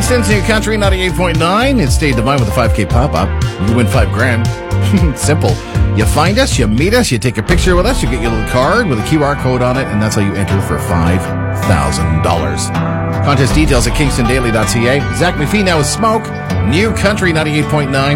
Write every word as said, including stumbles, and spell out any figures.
Kingston's New Country ninety-eight point nine. It's Dave Devine with a five K pop-up. You win five grand. Simple. You find us, you meet us, you take a picture with us, you get your little card with a Q R code on it, and that's how you enter for five thousand dollars. Contest details at kingston daily dot c a. Zach McPhee now with Smoke. New Country ninety-eight point nine.